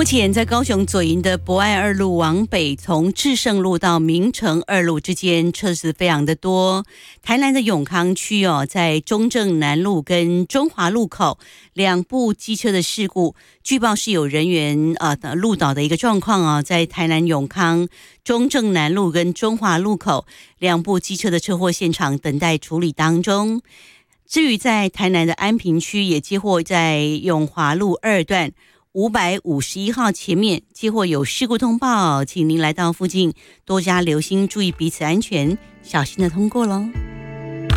目前在高雄左营的博爱二路往北，从至圣路到明诚二路之间车子非常的多。台南的永康区在中正南路跟中华路口两部机车的事故，据报是有人员路倒的一个状况在台南永康、中正南路跟中华路口两部机车的车祸现场等待处理当中。至于在台南的安平区，也接获在永华路2段551号前面接获有事故通报，请您来到附近多加留心，注意彼此安全，小心的通过咯。